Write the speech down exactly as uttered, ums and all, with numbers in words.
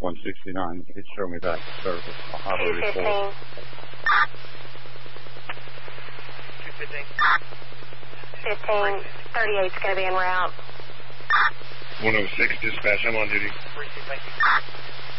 one sixty-nine. It showed me that service. I'll have a report. two fifteen. fifteen thirty-eight is going to be en route. one oh six dispatch, I'm on duty. Thank you.